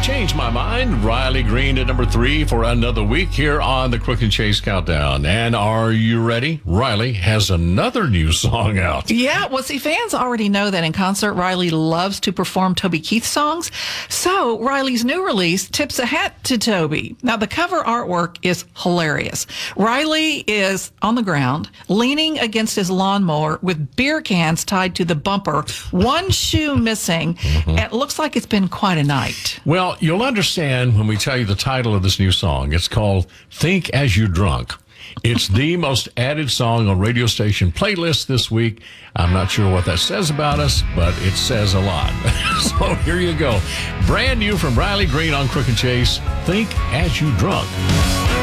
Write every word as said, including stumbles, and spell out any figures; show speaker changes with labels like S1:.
S1: Change My Mind. Riley Green at number three for another week here on the Crook and Chase Countdown. And are you ready? Riley has another new song out.
S2: Yeah, well, see, fans already know that in concert, Riley loves to perform Toby Keith songs. So Riley's new release tips a hat to Toby. Now, the cover artwork is hilarious. Riley is on the ground, leaning against his lawnmower with beer cans tied to the bumper, one shoe missing, mm-hmm. and it looks like it's been quite a night.
S1: Well, you'll understand when we tell you the title of this new song. It's called Think As You Drunk. It's the most added song on radio station playlists this week. I'm not sure what that says about us, but it says a lot. So here you go. Brand new from Riley Green on Crook and Chase, Think As You Drunk.